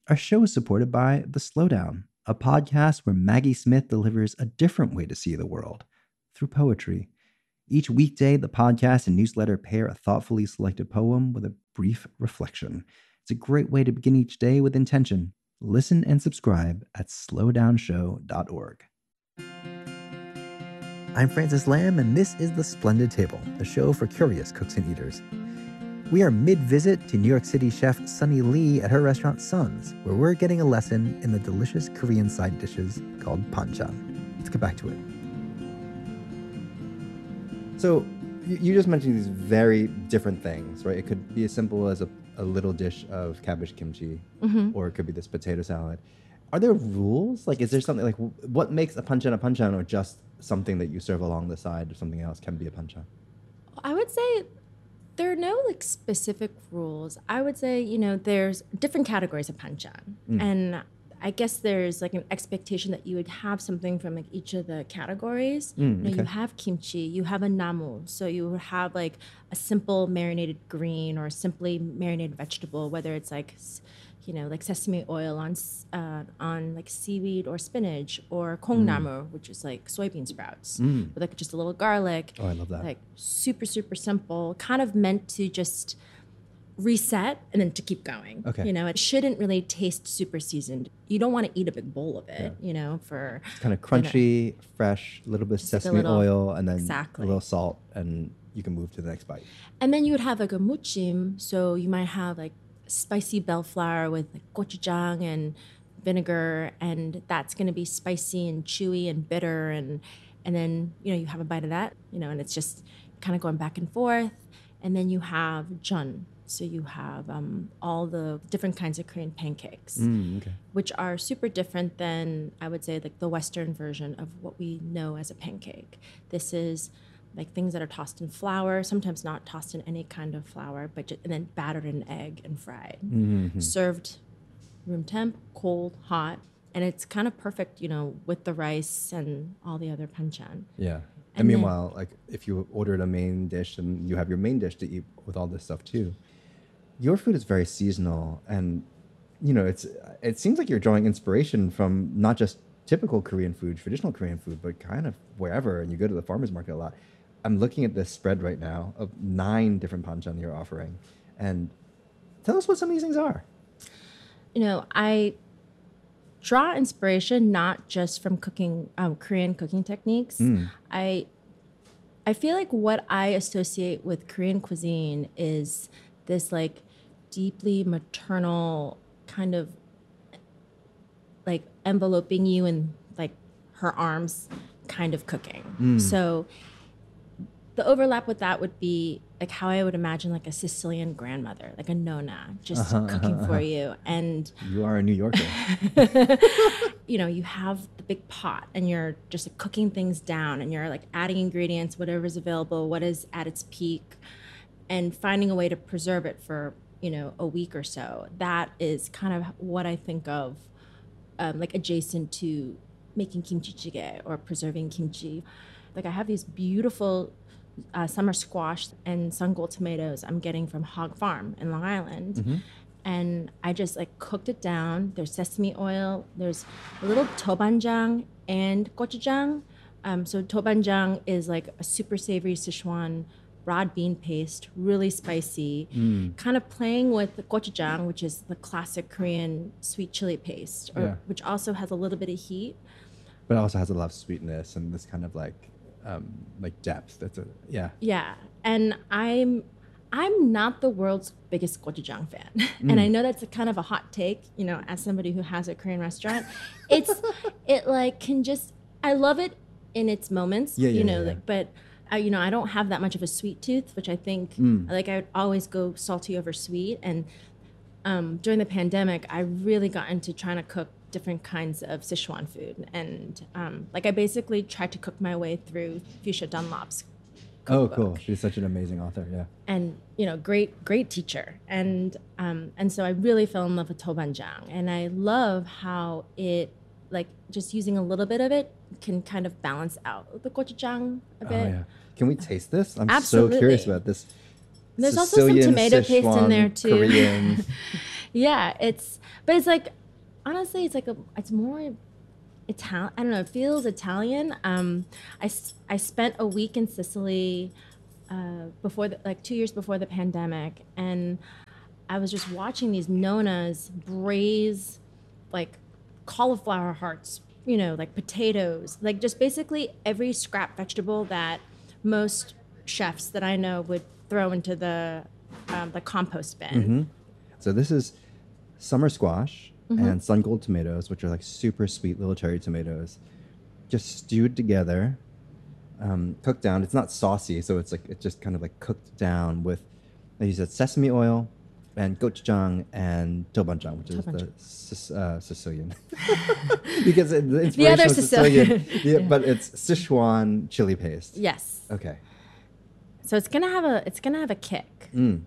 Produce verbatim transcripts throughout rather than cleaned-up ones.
Our show is supported by The Slowdown, a podcast where Maggie Smith delivers a different way to see the world through poetry. Each weekday, the podcast and newsletter pair a thoughtfully selected poem with a brief reflection. It's a great way to begin each day with intention. Listen and subscribe at slowdown show dot org. I'm Francis Lam, and this is The Splendid Table, the show for curious cooks and eaters. We are mid-visit to New York City chef Sunny Lee at her restaurant Sun's, where we're getting a lesson in the delicious Korean side dishes called banchan. Let's get back to it. So you just mentioned these very different things, right? It could be as simple as a, a little dish of cabbage kimchi, mm-hmm. or it could be this potato salad. Are there rules? Like, is there something like what makes a banchan a banchan, or just something that you serve along the side or something else can be a banchan? I would say there are no like specific rules. I would say, you know, there's different categories of banchan. Mm. And I guess there's like an expectation that you would have something from like each of the categories. Mm, you know, okay. You have kimchi, you have a namu, so you would have like a simple marinated green or simply marinated vegetable, whether it's like, you know, like sesame oil on uh, on like seaweed or spinach, or kongnamu, mm. which is like soybean sprouts, mm. with like just a little garlic. Oh, I love that. Like super, super simple, kind of meant to just reset and then to keep going. Okay. You know, it shouldn't really taste super seasoned. You don't want to eat a big bowl of it, yeah. you know, for... It's kind of crunchy, you know, fresh, a little bit of sesame little, oil, and then exactly. a little salt, and you can move to the next bite. And then you would have like a muchim, so you might have like spicy bell flour with like gochujang and vinegar, and that's going to be spicy and chewy and bitter, and and then, you know, you have a bite of that, you know, and it's just kind of going back and forth. And then you have jeon. So you have um, all the different kinds of Korean pancakes, mm, okay. which are super different than, I would say, like the Western version of what we know as a pancake. This is like things that are tossed in flour, sometimes not tossed in any kind of flour, but just, and then battered in egg and fried, mm-hmm. served room temp, cold, hot, and it's kind of perfect, you know, with the rice and all the other banchan. Yeah. And, and meanwhile, then, like if you ordered a main dish and you have your main dish to eat with all this stuff too, your food is very seasonal, and you know it's it seems like you're drawing inspiration from not just typical Korean food, traditional Korean food, but kind of wherever. And you go to the farmers market a lot. I'm looking at this spread right now of nine different banchan you're offering, and tell us what some of these things are. You know, I draw inspiration not just from cooking um, Korean cooking techniques. Mm. I I feel like what I associate with Korean cuisine is this like deeply maternal kind of like enveloping you in like her arms kind of cooking. Mm. So the overlap with that would be like how I would imagine like a Sicilian grandmother, like a nonna, just uh-huh, cooking uh-huh, for uh-huh. you. And you are a New Yorker. You know, you have the big pot and you're just like, cooking things down, and you're like adding ingredients, whatever's available, what is at its peak, and finding a way to preserve it for, you know, a week or so. That is kind of what I think of um, like adjacent to making kimchi jjigae or preserving kimchi. Like I have these beautiful uh, summer squash and sun-gold tomatoes I'm getting from Hog Farm in Long Island. Mm-hmm. And I just like cooked it down. There's sesame oil, there's a little tobanjang and gochujang. Um, so tobanjang is like a super savory Sichuan broad bean paste, really spicy, mm. kind of playing with the gochujang, which is the classic Korean sweet chili paste, or, yeah. which also has a little bit of heat. But it also has a lot of sweetness and this kind of like um, like depth. That's a yeah. Yeah, and I'm I'm not the world's biggest gochujang fan, mm. and I know that's a kind of a hot take, you know, as somebody who has a Korean restaurant. It's it like can just I love it in its moments, yeah, yeah, you know, yeah, yeah. like but. I, you know, I don't have that much of a sweet tooth, which I think, mm. like, I would always go salty over sweet. And um, during the pandemic, I really got into trying to cook different kinds of Sichuan food. And, um, like, I basically tried to cook my way through Fuchsia Dunlop's cookbook. Oh, cool. She's such an amazing author, yeah. And, you know, great, great teacher. And um, and so I really fell in love with tobanjang. And I love how it, like, just using a little bit of it can kind of balance out the gochujang a bit. Oh, yeah. Can we taste this? I'm Absolutely. so curious about this. There's Sicilian, also some tomato Sichuan, paste in there too. Korean. Yeah, it's but it's like honestly, it's like a it's more Italian. I don't know. It feels Italian. Um, I s- I spent a week in Sicily uh, before the, like two years before the pandemic, and I was just watching these nonas braise like cauliflower hearts, you know, like potatoes, like just basically every scrap vegetable that most chefs that I know would throw into the um, the compost bin. So this is summer squash and sun gold tomatoes, which are like super sweet little cherry tomatoes, just stewed together, um, cooked down. It's not saucy, so it's like it's just kind of like cooked down with, like you said, sesame oil and gochujang and tobanjang, which is the Sic- uh, Sicilian, because it, the inspiration other was Sicilian, Sicilian. yeah, but it's Sichuan chili paste. Yes. Okay. So it's gonna have a it's gonna have a kick. Mm.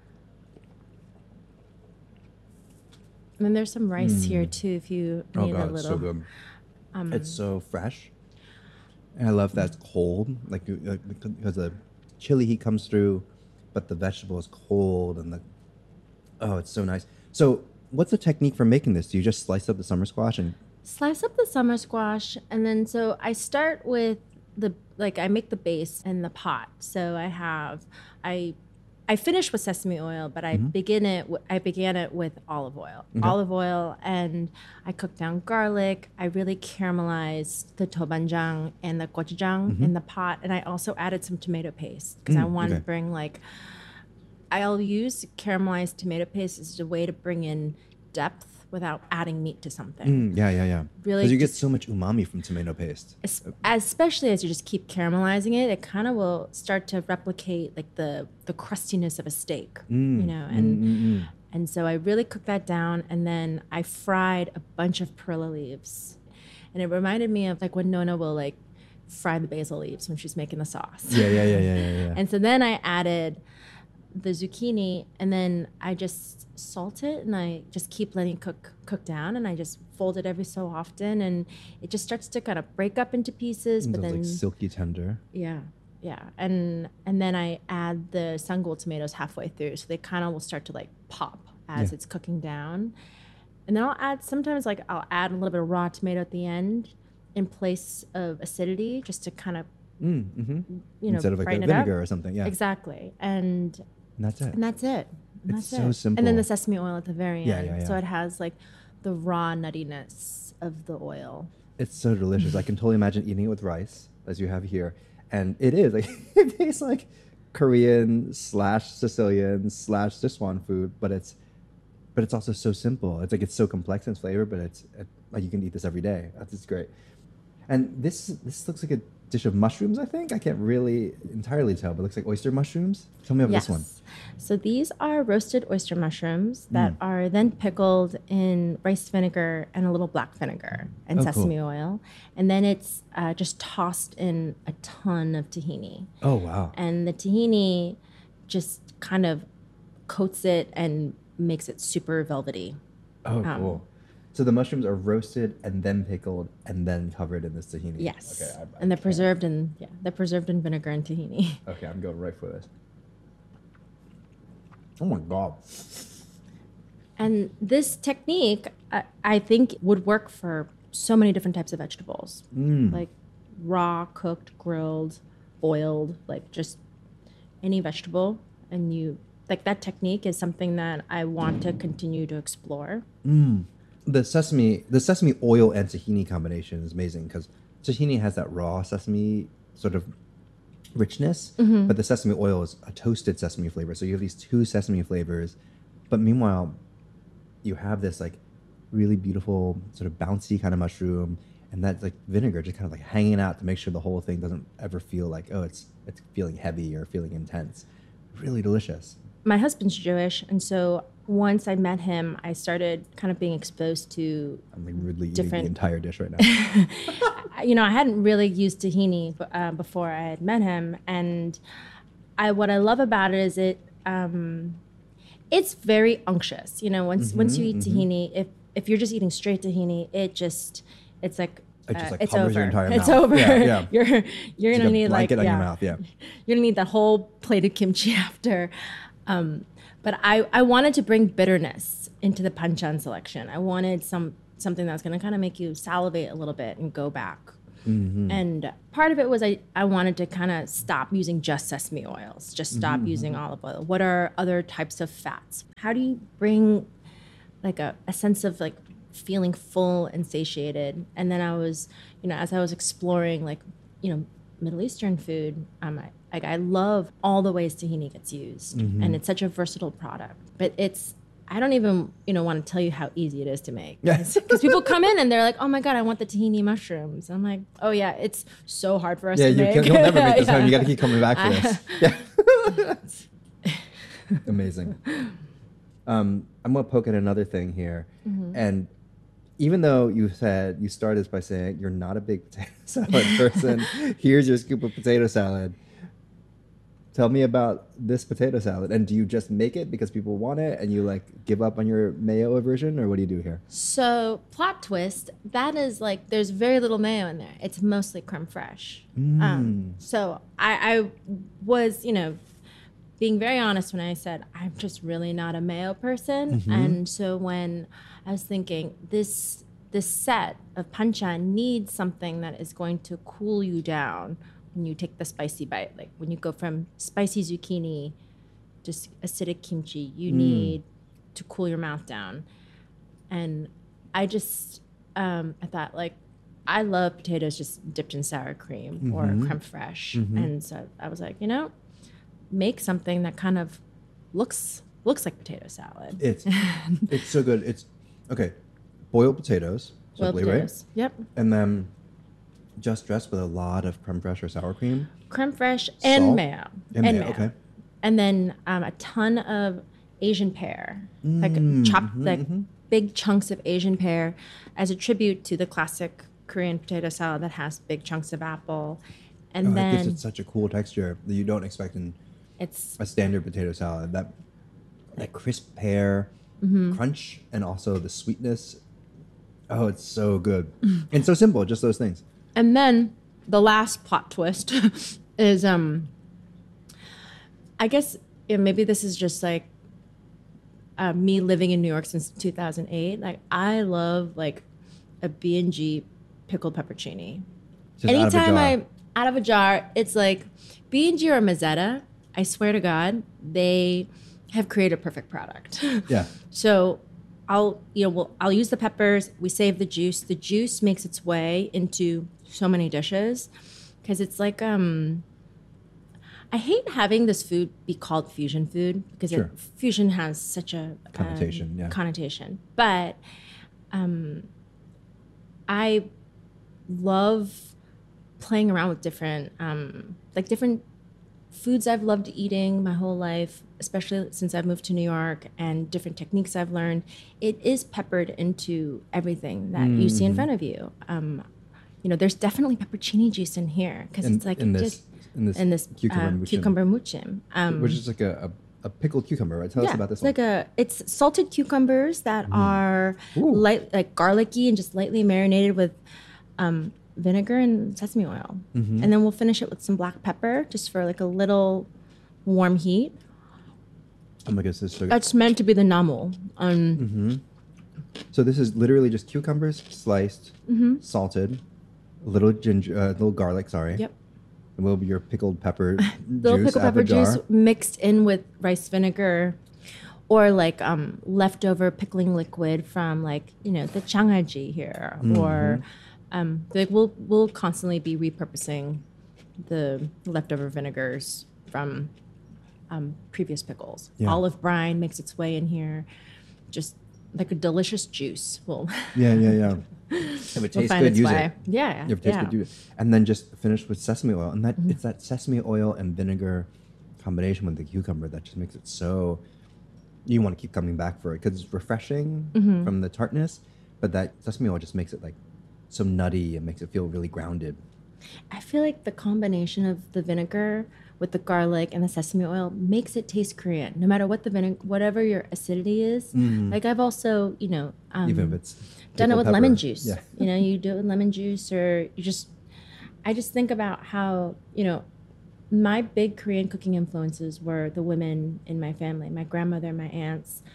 And then there's some rice here too, if you Oh need a god, little. it's so good. It's so fresh, and I love that it's cold, like you- like, because the chili heat comes through, but the vegetable is cold, and the oh, it's so nice. So, what's the technique for making this? Do you just slice up the summer squash and Slice up the summer squash, and then so I start with the like I make the base in the pot. So I have I I finish with sesame oil, but I begin it. w- I began it with olive oil, olive oil, and I cook down garlic. I really caramelized the tobanjang and the gochujang in the pot, and I also added some tomato paste because I wanted okay. to bring like I'll use caramelized tomato paste as a way to bring in depth without adding meat to something. Mm, yeah, yeah, yeah. Really because you get just- so much umami from tomato paste. Es- especially as you just keep caramelizing it, it kind of will start to replicate like the the crustiness of a steak, you know. And and so I really cooked that down, and then I fried a bunch of perilla leaves, and it reminded me of like when Nona will like fry the basil leaves when she's making the sauce. Yeah, yeah, yeah, yeah, yeah, yeah. And so then I added the zucchini, and then I just salt it, and I just keep letting it cook cook down, and I just fold it every so often, and it just starts to kind of break up into pieces. But Those, then, like silky tender. yeah, yeah, and and then I add the sun gold tomatoes halfway through, so they kind of will start to like pop as Yeah. it's cooking down, and then I'll add sometimes like I'll add a little bit of raw tomato at the end in place of acidity, just to kind of Mm, hmm you know Instead of like a brighten it up. vinegar or something. Yeah, Exactly, and and that's it. and that's it. And It's that's so it. simple. And then the sesame oil at the very Yeah, end. yeah, So yeah. it has like the raw nuttiness of the oil. It's so delicious. I can totally imagine eating it with rice, as you have here, and it is like it tastes like Korean slash Sicilian slash Sichuan food, but it's but it's also so simple. It's like it's so complex in its flavor, but it's it, like you can eat this every day. That's just great. And this this looks like a dish of mushrooms. I think I can't really entirely tell, but it looks like oyster mushrooms. Tell me about this one. So these are roasted oyster mushrooms that Mm. are then pickled in rice vinegar and a little black vinegar and Oh, sesame cool. oil. And then it's uh, just tossed in a ton of tahini. Oh wow! And the tahini just kind of coats it and makes it super velvety. Oh um, cool. So the mushrooms are roasted and then pickled and then covered in this tahini. Yes. Okay. I, I and they're can't- preserved in yeah, they're preserved in vinegar and tahini. Okay, I'm going right for this. Oh my god. And this technique, I, I think, would work for so many different types of vegetables, Mm. like raw, cooked, grilled, boiled, like just any vegetable. And you like that technique is something that I want to continue to explore. Mm. The sesame, the sesame oil and tahini combination is amazing because tahini has that raw sesame sort of richness, Mm-hmm. but the sesame oil is a toasted sesame flavor. So you have these two sesame flavors, but meanwhile, you have this like really beautiful sort of bouncy kind of mushroom, and that like vinegar just kind of like hanging out to make sure the whole thing doesn't ever feel like oh it's it's feeling heavy or feeling intense. Really delicious. My husband's Jewish, and so once I met him, I started kind of being exposed to, I'm like rudely eating Different- the entire dish right now. you know, I hadn't really used tahini uh, before I had met him, and I what I love about it is it um, it's very unctuous. You know, once once you eat tahini, if if you're just eating straight tahini, it just it's like It just, uh, like, it's covers over. your entire it's mouth. over. Yeah, yeah. you're you're It's gonna like a need like blanket on yeah, your mouth. Yeah. you're gonna need that whole plate of kimchi after. Um, but I I wanted to bring bitterness into the panchan selection. I wanted some something that's going to kind of make you salivate a little bit and go back. Mm-hmm. And part of it was I, I wanted to kind of stop using just sesame oils, just stop mm-hmm. using olive oil. What are other types of fats? How do you bring like a, a sense of like feeling full and satiated? And then I was, you know, as I was exploring like, you know, Middle Eastern food, um, I, like I love all the ways tahini gets used, mm-hmm. and it's such a versatile product. But it's, I don't even, you know, want to tell you how easy it is to make. Yes. Because people come in and they're like, oh my God, I want the tahini mushrooms. I'm like, oh yeah, it's so hard for us yeah, to you make. Yeah, you'll never make this yeah. home. You got to keep coming back for this. Yeah. Amazing. Um, I'm going to poke at another thing here. Mm-hmm. And even though you said, you started by saying you're not a big potato salad person, here's your scoop of potato salad. Tell me about this potato salad. And do you just make it because people want it and you like give up on your mayo version, or what do you do here? So plot twist, that is like, there's very little mayo in there. It's mostly creme fraiche. Mm. Um, so I, I was, you know, being very honest when I said, I'm just really not a mayo person. Mm-hmm. And so when I was thinking this, this set of panchan needs something that is going to cool you down when you take the spicy bite, like when you go from spicy zucchini, just acidic kimchi, you mm. need to cool your mouth down. And I just, um, I thought like, I love potatoes just dipped in sour cream mm-hmm. or creme fraiche. Mm-hmm. And so I was like, you know, make something that kind of looks looks like potato salad. It's it's so good. It's okay. Boiled potatoes, simply, Boiled potatoes. Right? Yep. And then just dressed with a lot of creme fraiche or sour cream. Creme fraiche and Salt. mayo. And, and mayo, mayo. Okay. And then um, a ton of Asian pear, mm, like chopped, mm-hmm, like mm-hmm. big chunks of Asian pear, as a tribute to the classic Korean potato salad that has big chunks of apple. And oh, then it gives it such a cool texture that you don't expect in it's a standard potato salad. That that crisp pear mm-hmm. crunch and also the sweetness. Oh, it's so good. And so simple, just those things. And then the last plot twist is, um, I guess yeah, maybe this is just like uh, me living in New York since two thousand eight. Like I love like a B and G pickled peppercini. Just Anytime I out of a jar, it's like B and G or Mazzetta. I swear to God, they have created a perfect product. Yeah. So I'll, you know, we'll, I'll use the peppers. We save the juice. The juice makes its way into so many dishes because it's like, um, I hate having this food be called fusion food because sure. it, fusion has such a connotation. Um, yeah. Connotation. But um, I love playing around with different, um, like different foods I've loved eating my whole life, especially since I've moved to New York, and different techniques I've learned. It is peppered into everything that mm-hmm. you see in front of you. Um, you know, there's definitely peppercini juice in here because it's like in this, just in this, in this cucumber, uh, muchim. cucumber muchim, um, which is like a, a, a pickled cucumber, right? Tell yeah, us about this it's one. Like a, it's salted cucumbers that mm. are Ooh. light, like garlicky and just lightly marinated with um, vinegar and sesame oil. Mm-hmm. And then we'll finish it with some black pepper just for like a little warm heat. Oh my goodness, this is so good. That's meant to be the namu. Um, mm-hmm. So this is literally just cucumbers sliced, mm-hmm. salted, a little ginger, uh, little garlic, sorry. Yep. A little bit your pickled pepper little juice pickled out pepper of the jar. juice mixed in with rice vinegar or like um, leftover pickling liquid from like, you know, the changaji here mm-hmm. or... Um, like we'll we'll constantly be repurposing the leftover vinegars from um, previous pickles. Yeah. Olive brine makes its way in here, just like a delicious juice. Will yeah, yeah, yeah. If it tastes good, use way. it. Yeah, if it tastes yeah. good, use it. And then just finish with sesame oil, and that Mm-hmm. it's that sesame oil and vinegar combination with the cucumber that just makes it so. You want to keep coming back for it because it's refreshing mm-hmm. from the tartness, but that sesame oil just makes it like. So nutty and makes it feel really grounded. I feel like the combination of the vinegar with the garlic and the sesame oil makes it taste Korean, no matter what the vinegar, whatever your acidity is. Mm. Like I've also, you know, um, even if it's done it with pepper. lemon juice. Yeah. You know, you do it with lemon juice, or you just. I just think about how you know, my big Korean cooking influences were the women in my family, my grandmother, my aunts.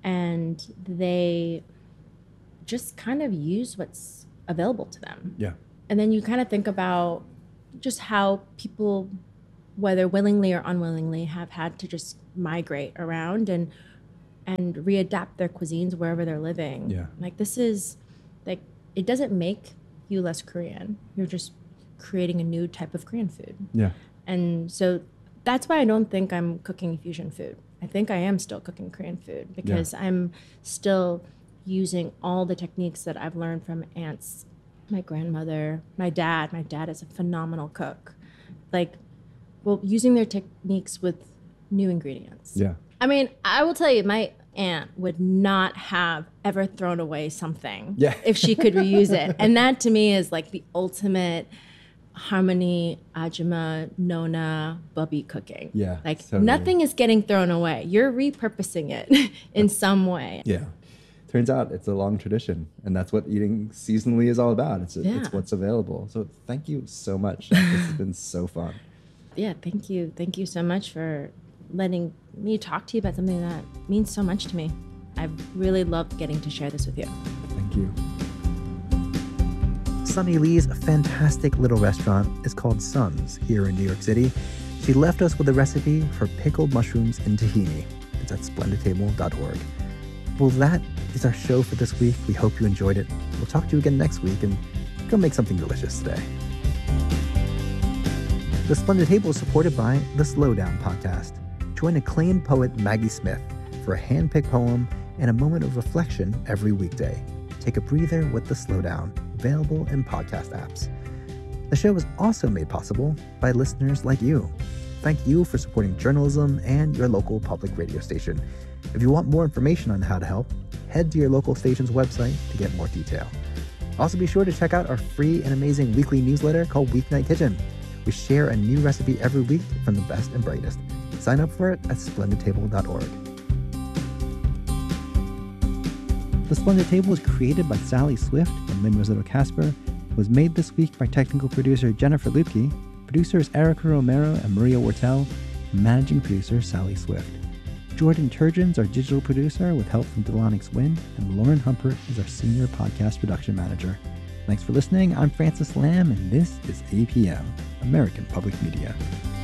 and they just kind of use what's available to them. Yeah. And then you kind of think about just how people, whether willingly or unwillingly, have had to just migrate around and and readapt their cuisines wherever they're living. Yeah. Like this is, like, it doesn't make you less Korean. You're just creating a new type of Korean food. Yeah. And so that's why I don't think I'm cooking fusion food. I think I am still cooking Korean food because yeah. I'm still using all the techniques that I've learned from aunts, my grandmother, my dad. My dad is a phenomenal cook. Like, well, using their techniques with new ingredients. Yeah. I mean, I will tell you, my aunt would not have ever thrown away something yeah. if she could reuse it. And that to me is like the ultimate harmony, ajima, nona, bubby cooking. Yeah. Like totally. Nothing is getting thrown away. You're repurposing it in some way. Yeah. Turns out it's a long tradition, and that's what eating seasonally is all about. It's, yeah. it's what's available. So thank you so much. This has been so fun. Yeah, thank you. Thank you so much for letting me talk to you about something that means so much to me. I've really loved getting to share this with you. Thank you. Sunny Lee's fantastic little restaurant is called Sun's here in New York City. She left us with a recipe for pickled mushrooms in tahini. It's at splendid table dot org. Well, that is our show for this week. We hope you enjoyed it. We'll talk to you again next week, and go make something delicious today. The Splendid Table is supported by the Slowdown Podcast. Join acclaimed poet Maggie Smith for a hand-picked poem and a moment of reflection every weekday. Take a breather with the Slowdown, available in podcast apps. The show is also made possible by listeners like you. Thank you for supporting journalism and your local public radio station. If you want more information on how to help, head to your local station's website to get more detail. Also, be sure to check out our free and amazing weekly newsletter called Weeknight Kitchen. We share a new recipe every week from the best and brightest. Sign up for it at splendid table dot org. The Splendid Table was created by Sally Swift and Lynn Rossetto Casper. It was made this week by technical producer Jennifer Lupke, producers Erica Romero and Maria Wortel, and managing producer Sally Swift. Jordan Turgeon's our digital producer with help from Delanix Wynn, and Lauren Humpert is our senior podcast production manager. Thanks for listening. I'm Francis Lamb, and this is A P M, American Public Media.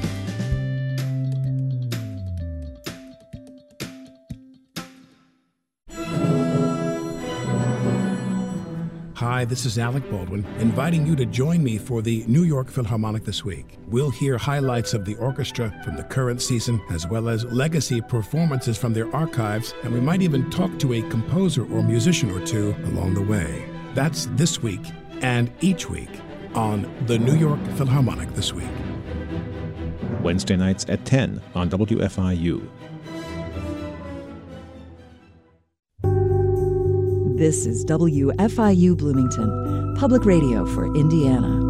Hi, this is Alec Baldwin, inviting you to join me for the New York Philharmonic this week. We'll hear highlights of the orchestra from the current season, as well as legacy performances from their archives, and we might even talk to a composer or musician or two along the way. That's this week and each week on the New York Philharmonic This Week. Wednesday nights at ten on W F I U. This is W F I U Bloomington, public radio for Indiana.